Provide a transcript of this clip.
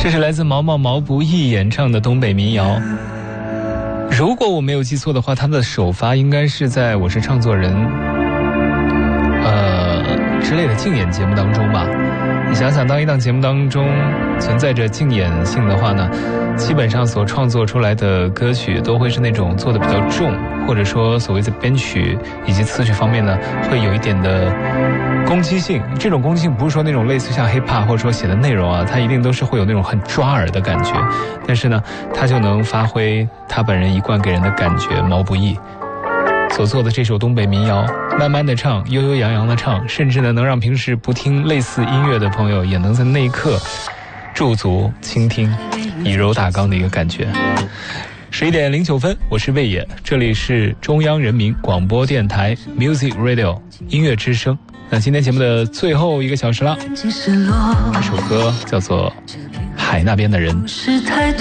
这是来自毛不易演唱的东北民谣。如果我没有记错的话，他的首发应该是在我是唱作人之类的竞演节目当中吧。你想想，当一档节目当中存在着竞演性的话呢，基本上所创作出来的歌曲都会是那种做的比较重，或者说所谓的编曲以及词曲方面呢，会有一点的攻击性。这种攻击性不是说那种类似像 hiphop 或者说写的内容啊，它一定都是会有那种很抓耳的感觉，但是呢，它就能发挥他本人一贯给人的感觉。毛不易所做的这首东北民谣，慢慢的唱，悠悠扬扬的唱，甚至呢能让平时不听类似音乐的朋友也能在那一刻驻足倾听，以柔打刚的一个感觉。11点09分，我是魏野，这里是中央人民广播电台 Music Radio 音乐之声。那今天节目的最后一个小时了，这首歌叫做《海那边的人》。